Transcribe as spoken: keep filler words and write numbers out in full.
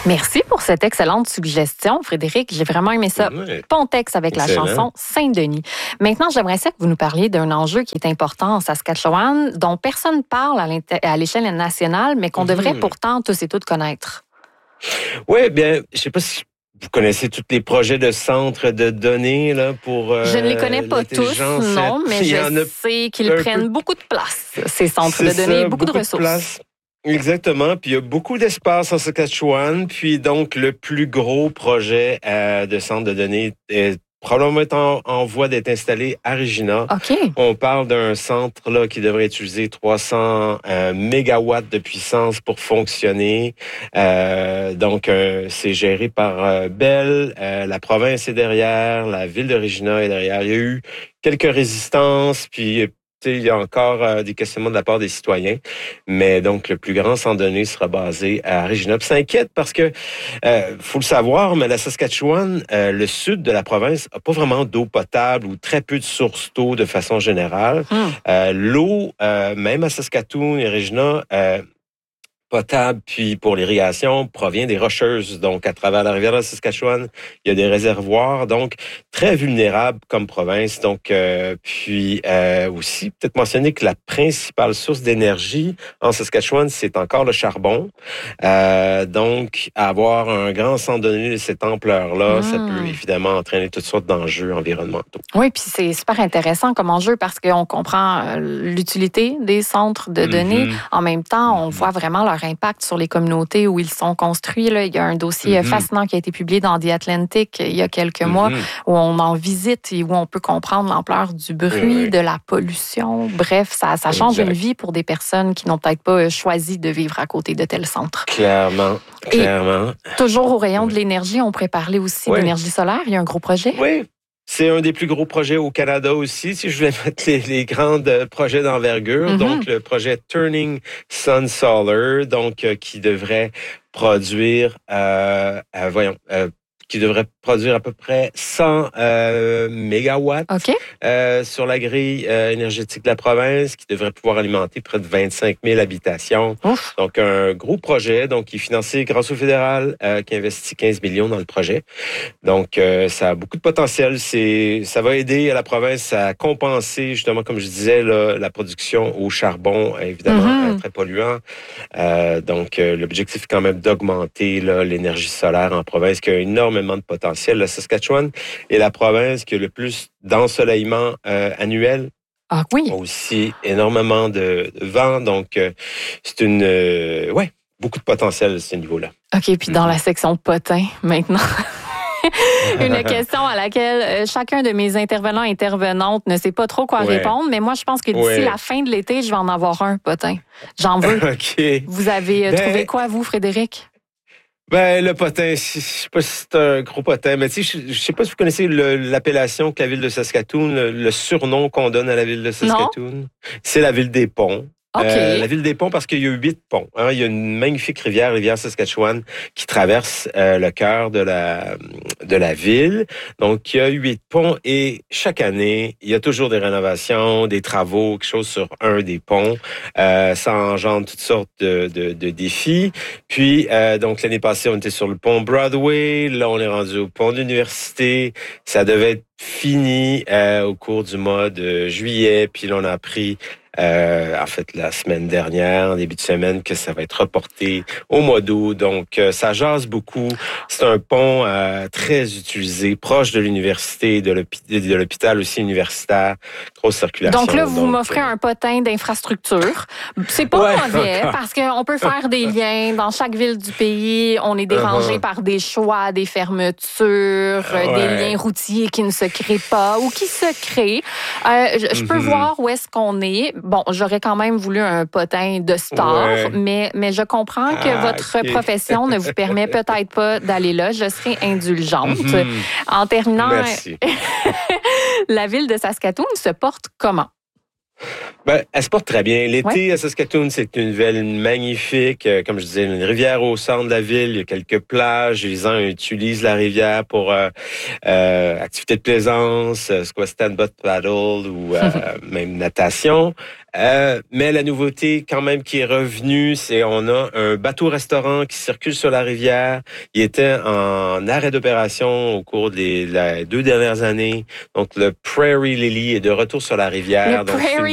Merci pour cette excellente suggestion, Frédéric. J'ai vraiment aimé ça. Oui. Pontex avec Excellent. la chanson Saint-Denis. Maintenant, j'aimerais ça que vous nous parliez d'un enjeu qui est important en Saskatchewan, dont personne parle à, l'inter- à l'échelle nationale, mais qu'on devrait Mhm. pourtant tous et toutes connaître. Oui, bien, je sais pas si vous connaissez tous les projets de centres de données là, pour euh, Je ne les connais pas tous, l'intelligence. non, mais Il y en je a sais qu'ils un prennent peu. beaucoup de place, ces centres C'est de données, ça, beaucoup, de ressources. place. Exactement. Puis il y a beaucoup d'espace en Saskatchewan. Puis donc, le plus gros projet euh, de centre de données est probablement en, en voie d'être installé à Regina. OK. On parle d'un centre là qui devrait utiliser trois cents euh, mégawatts de puissance pour fonctionner. Euh, donc, euh, c'est géré par euh, Bell. Euh, la province est derrière. La ville de Regina est derrière. Il y a eu quelques résistances, puis il y a encore euh, des questionnements de la part des citoyens. Mais donc, le plus grand centre de données sera basé à Regina. Puis ça inquiète parce que, euh, faut le savoir, mais la Saskatchewan, euh, le sud de la province, a pas vraiment d'eau potable ou très peu de sources d'eau de façon générale. Hum. Euh, l'eau, euh, même à Saskatoon et Regina, euh, potable, puis pour l'irrigation, provient des Rocheuses. Donc, à travers la rivière de la Saskatchewan, il y a des réservoirs, donc très vulnérables comme province. Donc, euh, puis euh, aussi, peut-être mentionner que la principale source d'énergie en Saskatchewan, c'est encore le charbon. Euh, donc, avoir un grand centre de données de cette ampleur-là, Mm. ça peut évidemment entraîner toutes sortes d'enjeux environnementaux. Oui, puis c'est super intéressant comme enjeu parce qu'on comprend euh, l'utilité des centres de données. Mm-hmm. En même temps, on Mm-hmm. voit vraiment leur impact sur les communautés où ils sont construits. Là. Il y a un dossier Mm-hmm. fascinant qui a été publié dans The Atlantic il y a quelques Mm-hmm. mois où on en visite et où on peut comprendre l'ampleur du bruit, Oui. de la pollution. Bref, ça, ça change Exact. une vie pour des personnes qui n'ont peut-être pas choisi de vivre à côté de tels centres. Clairement, Et- clairement. Toujours au rayon de l'énergie, on pourrait parler aussi Oui. d'énergie solaire. Il y a un gros projet. Oui. C'est un des plus gros projets au Canada aussi, si je voulais mettre les, les grands euh, projets d'envergure. Mm-hmm. Donc, le projet Turning Sun Solar, donc euh, qui devrait produire, euh, euh, voyons, euh, qui devrait produire à peu près cent euh, mégawatts OK. euh, sur la grille euh, énergétique de la province, qui devrait pouvoir alimenter près de vingt-cinq mille habitations. Ouf. Donc, un gros projet, donc qui est financé grâce au fédéral, euh, qui investit quinze millions dans le projet. Donc, euh, ça a beaucoup de potentiel. C'est, ça va aider à la province à compenser, justement, comme je disais, là, la production au charbon, évidemment, Mm-hmm. euh, très polluant. Euh, donc, euh, l'objectif est quand même d'augmenter là, l'énergie solaire en province, qui a énormément de potentiel. La Saskatchewan est la province qui a le plus d'ensoleillement euh, annuel. Ah oui. Aussi énormément de, de vent. Donc, euh, c'est une... Euh, ouais, beaucoup de potentiel à ce niveau-là. OK, puis dans la section potin, maintenant. Une question à laquelle euh, chacun de mes intervenants et intervenantes ne sait pas trop quoi Ouais. répondre, mais moi, je pense que d'ici Ouais. la fin de l'été, je vais en avoir un potin. J'en veux. OK. Vous avez euh, Ben- trouvé quoi, vous, Frédéric? Ben, le potin, je sais pas si c'est un gros potin, mais tu sais, je je sais pas si vous connaissez le- l'appellation que la ville de Saskatoon, le, le surnom qu'on donne à la ville de Saskatoon. C'est la ville des ponts. OK. Euh, la ville des ponts parce qu'il y a huit ponts. Hein. Il y a une magnifique rivière, rivière Saskatchewan, qui traverse euh, le cœur de la de la ville. Donc, il y a huit ponts et chaque année, il y a toujours des rénovations, des travaux, quelque chose sur un des ponts. Euh, ça engendre toutes sortes de, de, de défis. Puis, euh, donc, l'année passée, on était sur le pont Broadway. Là, on est rendu au pont de l'université. Ça devait être fini euh, au cours du mois de juillet. Puis là, on a appris Euh, en fait, la semaine dernière, en début de semaine, que ça va être reporté au mois d'août. Donc, euh, ça jase beaucoup. C'est un pont euh, très utilisé, proche de l'université, de, l'hôpi- de l'hôpital aussi universitaire. Grosse circulation. Donc là, vous donc, m'offrez euh, un potin d'infrastructure. C'est pas Ouais, mauvais encore. parce qu'on peut faire des liens dans chaque ville du pays. On est dérangé Uh-huh. par des choix, des fermetures, euh, Ouais. des liens routiers qui ne se créent pas ou qui se créent. Euh, je, je peux Mhm. voir où est-ce qu'on est. Bon, j'aurais quand même voulu un potin de star, Ouais. mais, mais je comprends que Ah, votre ok. profession ne vous permet peut-être pas d'aller là. Je serai indulgente. Mhm. En terminant, Merci. la ville de Saskatoon se porte comment? Ben, elle se porte très bien. L'été à Saskatoon, c'est une ville magnifique. Euh, Comme je disais, une rivière au centre de la ville. Il y a quelques plages. Les gens utilisent la rivière pour euh, euh, activités de plaisance, euh, soit stand-up paddle ou euh, même natation. Euh, mais la nouveauté quand même qui est revenue, c'est on a un bateau-restaurant qui circule sur la rivière. Il était en arrêt d'opération au cours des la, deux dernières années. Donc, le Prairie Lily est de retour sur la rivière. Le Donc, Prairie